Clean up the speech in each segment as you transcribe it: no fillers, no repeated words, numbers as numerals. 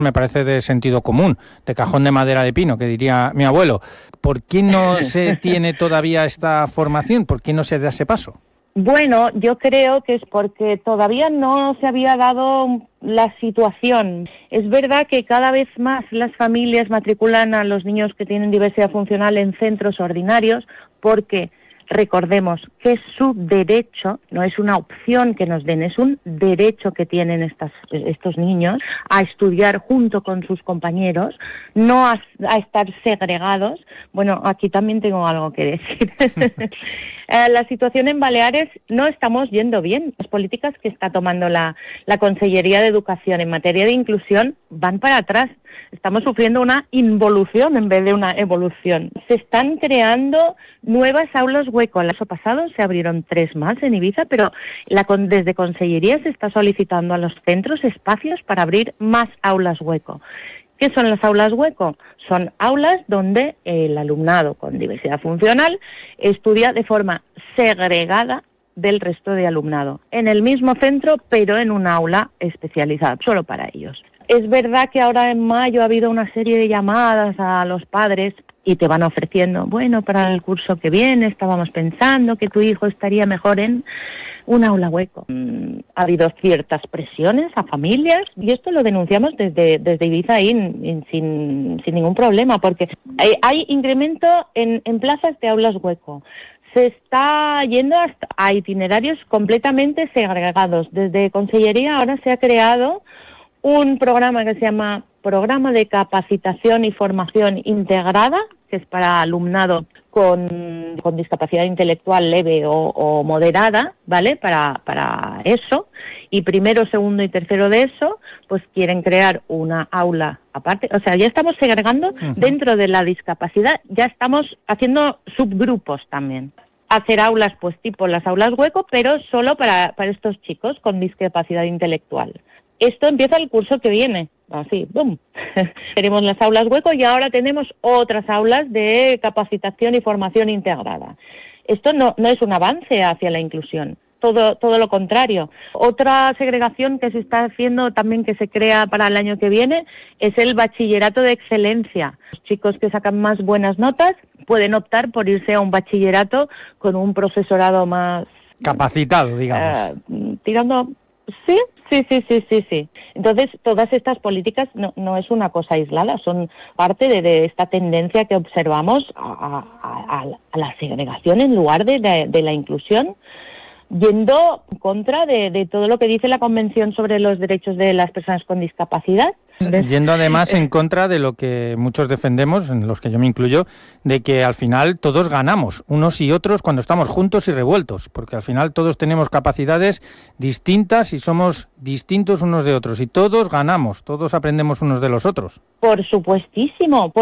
Me parece de sentido común, de cajón de madera de pino, que diría mi abuelo. ¿Por qué no se tiene todavía esta formación? ¿Por qué no se da ese paso? Bueno, yo creo que es porque todavía no se había dado la situación. Es verdad que cada vez más las familias matriculan a los niños que tienen diversidad funcional en centros ordinarios porque recordemos que es su derecho, no es una opción que nos den, es un derecho que tienen estos niños a estudiar junto con sus compañeros, no a estar segregados. Bueno, aquí también tengo algo que decir. La situación en Baleares no estamos yendo bien. Las políticas que está tomando la Consellería de Educación en materia de inclusión van para atrás. Estamos sufriendo una involución en vez de una evolución. Se están creando nuevas aulas hueco. El año pasado se abrieron 3 más en Ibiza, pero desde Consellería se está solicitando a los centros espacios para abrir más aulas hueco. ¿Qué son las aulas hueco? Son aulas donde el alumnado con diversidad funcional estudia de forma segregada del resto de alumnado, en el mismo centro, pero en un aula especializada, solo para ellos. Es verdad que ahora en mayo ha habido una serie de llamadas a los padres y te van ofreciendo, bueno, para el curso que viene estábamos pensando que tu hijo estaría mejor en un aula hueco. Ha habido ciertas presiones a familias y esto lo denunciamos desde Ibiza sin ningún problema, porque hay incremento en plazas de aulas hueco. Se está yendo a itinerarios completamente segregados. Desde Consellería ahora se ha creado un programa que se llama Programa de Capacitación y Formación Integrada, que es para alumnado con discapacidad intelectual leve o moderada, ¿vale? Para eso. Y primero, segundo y tercero de eso, pues quieren crear una aula aparte. O sea, ya estamos segregando dentro de la discapacidad, ya estamos haciendo subgrupos también. Hacer aulas, pues tipo las aulas hueco, pero solo para estos chicos con discapacidad intelectual. Esto empieza el curso que viene, así, ¡bum! Tenemos las aulas hueco y ahora tenemos otras aulas de capacitación y formación integrada. Esto no es un avance hacia la inclusión, todo lo contrario. Otra segregación que se está haciendo también, que se crea para el año que viene, es el bachillerato de excelencia. Los chicos que sacan más buenas notas pueden optar por irse a un bachillerato con un profesorado más capacitado, digamos. Tirando... Sí. Entonces, todas estas políticas no es una cosa aislada, son parte de esta tendencia que observamos a la segregación en lugar de la inclusión, yendo en contra de todo lo que dice la Convención sobre los Derechos de las Personas con Discapacidad. Yendo además en contra de lo que muchos defendemos, en los que yo me incluyo, de que al final todos ganamos, unos y otros, cuando estamos juntos y revueltos, porque al final todos tenemos capacidades distintas y somos distintos unos de otros, y todos ganamos, todos aprendemos unos de los otros. Por supuestísimo.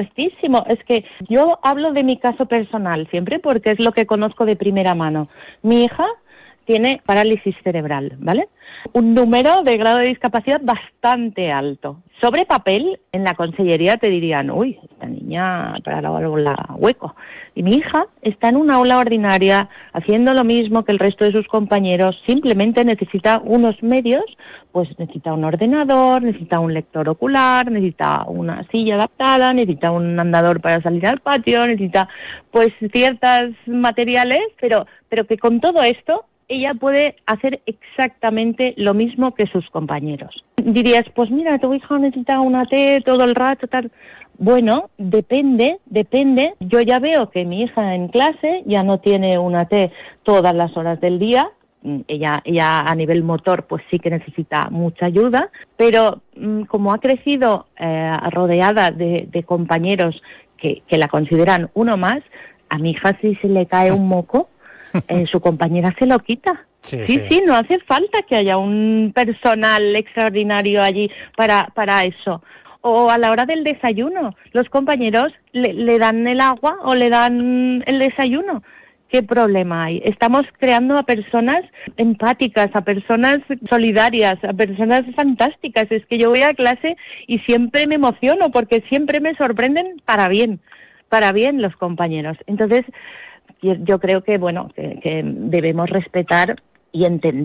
Es que yo hablo de mi caso personal siempre porque es lo que conozco de primera mano. Mi hija tiene parálisis cerebral, ¿vale? Un número de grado de discapacidad bastante alto. Sobre papel, en la consellería te dirían, uy, esta niña para la aula hueco. Y mi hija está en una aula ordinaria, haciendo lo mismo que el resto de sus compañeros, simplemente necesita unos medios, pues necesita un ordenador, necesita un lector ocular, necesita una silla adaptada, necesita un andador para salir al patio, necesita pues ciertos materiales, pero que con todo esto ella puede hacer exactamente lo mismo que sus compañeros. Dirías, pues mira, tu hija necesita una T todo el rato, tal. Bueno, depende. Yo ya veo que mi hija en clase ya no tiene una T todas las horas del día. Ella a nivel motor pues sí que necesita mucha ayuda, pero como ha crecido rodeada de compañeros que la consideran uno más, a mi hija si se le cae un moco, su compañera se lo quita. Sí, no hace falta que haya un personal extraordinario allí para eso. O a la hora del desayuno, los compañeros le dan el agua o le dan el desayuno. ¿Qué problema hay? Estamos creando a personas empáticas, a personas solidarias, a personas fantásticas. Es que yo voy a clase y siempre me emociono porque siempre me sorprenden para bien los compañeros. Entonces, yo creo que debemos respetar y entender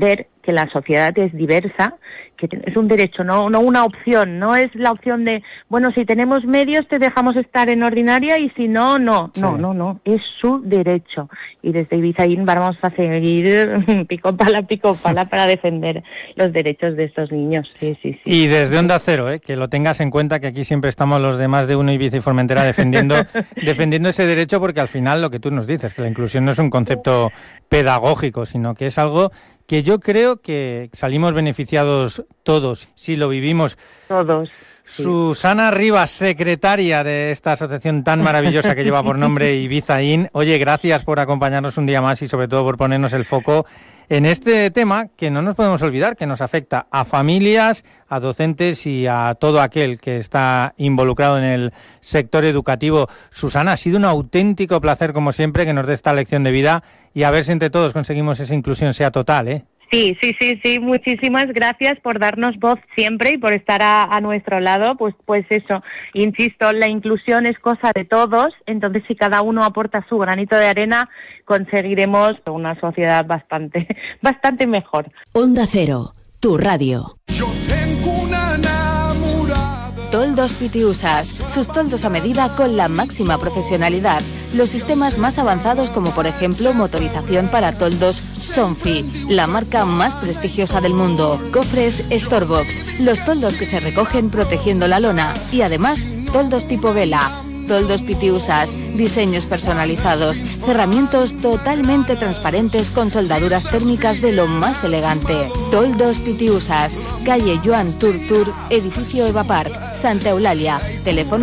que la sociedad es diversa, que es un derecho, no una opción, no es la opción de, bueno, si tenemos medios te dejamos estar en ordinaria y si no, no, sí. No, es su derecho. Y desde Ibizaín vamos a seguir pico pala para defender los derechos de estos niños. Sí. Y desde Onda Cero, que lo tengas en cuenta, que aquí siempre estamos los de Más de Uno, Ibiza y Formentera defendiendo ese derecho, porque al final lo que tú nos dices, que la inclusión no es un concepto pedagógico, sino que es algo que yo creo que salimos beneficiados todos, si lo vivimos. Todos. Sí. Susana Rivas, secretaria de esta asociación tan maravillosa que lleva por nombre Ibizaín. Oye, gracias por acompañarnos un día más y sobre todo por ponernos el foco en este tema que no nos podemos olvidar, que nos afecta a familias, a docentes y a todo aquel que está involucrado en el sector educativo. Susana, ha sido un auténtico placer, como siempre, que nos dé esta lección de vida y a ver si entre todos conseguimos esa inclusión sea total, ¿eh? Sí, muchísimas gracias por darnos voz siempre y por estar a nuestro lado, pues eso, insisto, la inclusión es cosa de todos, entonces si cada uno aporta su granito de arena, conseguiremos una sociedad bastante mejor. Onda Cero, tu radio. Yo tengo una enamorada. Toldos Pitiusas, sus toldos a medida con la máxima profesionalidad. Los sistemas más avanzados, como por ejemplo motorización para toldos Sonfi, la marca más prestigiosa del mundo. Cofres Storebox, los toldos que se recogen protegiendo la lona. Y además, toldos tipo vela. Toldos Pitiusas, diseños personalizados, cerramientos totalmente transparentes con soldaduras térmicas de lo más elegante. Toldos Pitiusas, calle Joan Turtur, edificio Eva Park, Santa Eulalia, teléfono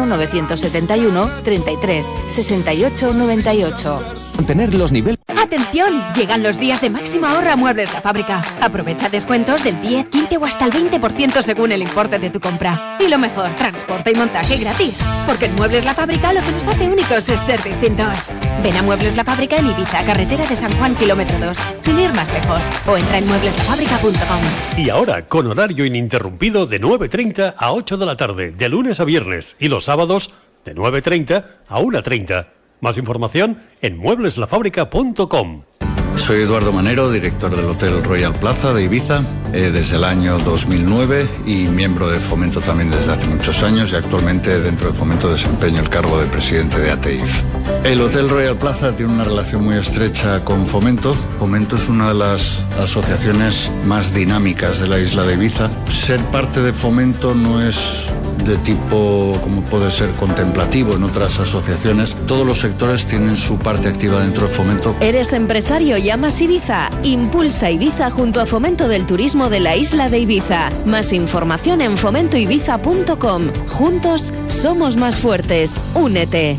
971 33 68 98. Mantener los niveles. ¡Atención! Llegan los días de máximo ahorro a Muebles La Fábrica. Aprovecha descuentos del 10, 15 o hasta el 20% según el importe de tu compra. Y lo mejor, transporte y montaje gratis. Porque en Muebles La Fábrica lo que nos hace únicos es ser distintos. Ven a Muebles La Fábrica en Ibiza, carretera de San Juan, kilómetro 2, sin ir más lejos. O entra en muebleslafábrica.com. Y ahora, con horario ininterrumpido de 9:30 a 8 de la tarde, de lunes a viernes, y los sábados de 9:30 a 1:30. Más información en muebleslafábrica.com. Soy Eduardo Manero, director del Hotel Royal Plaza de Ibiza, desde el año 2009 y miembro de Fomento también desde hace muchos años, y actualmente dentro de Fomento desempeño el cargo de presidente de ATEIF. El Hotel Royal Plaza tiene una relación muy estrecha con Fomento. Fomento es una de las asociaciones más dinámicas de la isla de Ibiza. Ser parte de Fomento no es de tipo como puede ser contemplativo en otras asociaciones. Todos los sectores tienen su parte activa dentro de Fomento. ¿Eres empresario y amas Ibiza? Impulsa Ibiza junto a Fomento del Turismo de la isla de Ibiza. Más información en fomentoibiza.com. Juntos somos más fuertes. Únete.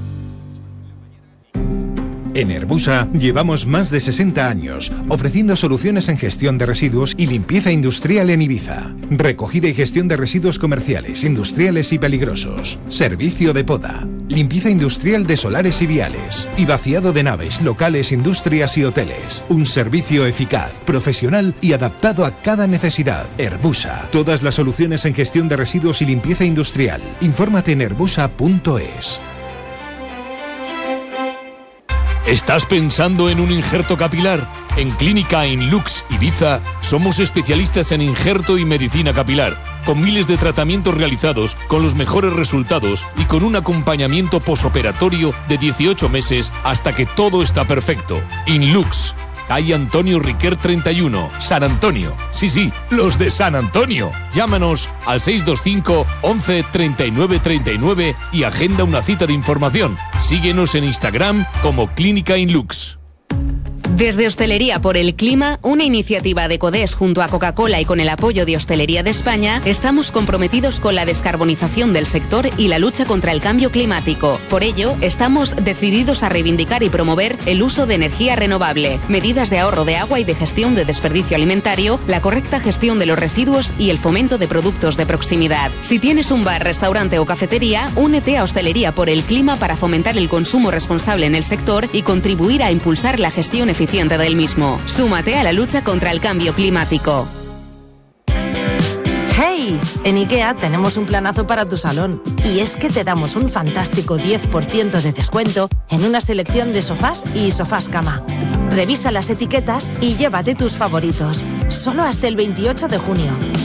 En Herbusa llevamos más de 60 años ofreciendo soluciones en gestión de residuos y limpieza industrial en Ibiza. Recogida y gestión de residuos comerciales, industriales y peligrosos. Servicio de poda. Limpieza industrial de solares y viales. Y vaciado de naves, locales, industrias y hoteles. Un servicio eficaz, profesional y adaptado a cada necesidad. Herbusa. Todas las soluciones en gestión de residuos y limpieza industrial. Infórmate en herbusa.es. ¿Estás pensando en un injerto capilar? En Clínica Inlux Ibiza somos especialistas en injerto y medicina capilar, con miles de tratamientos realizados con los mejores resultados y con un acompañamiento posoperatorio de 18 meses hasta que todo está perfecto. Inlux, calle Antonio Riquer 31, San Antonio. Sí, los de San Antonio. Llámanos al 625 11 39 39 y agenda una cita de información. Síguenos en Instagram como Clínica Inlux. Desde Hostelería por el Clima, una iniciativa de CODES junto a Coca-Cola y con el apoyo de Hostelería de España, estamos comprometidos con la descarbonización del sector y la lucha contra el cambio climático. Por ello, estamos decididos a reivindicar y promover el uso de energía renovable, medidas de ahorro de agua y de gestión de desperdicio alimentario, la correcta gestión de los residuos y el fomento de productos de proximidad. Si tienes un bar, restaurante o cafetería, únete a Hostelería por el Clima para fomentar el consumo responsable en el sector y contribuir a impulsar la gestión eficiente del mismo. Súmate a la lucha contra el cambio climático. ¡Hey! En IKEA tenemos un planazo para tu salón. Y es que te damos un fantástico 10% de descuento en una selección de sofás y sofás cama. Revisa las etiquetas y llévate tus favoritos. Solo hasta el 28 de junio.